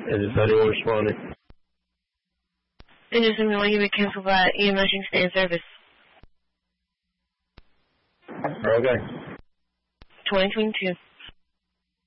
Is anyone responding? Engine 71, you may cancel that emerging stay in service. Okay. 2022.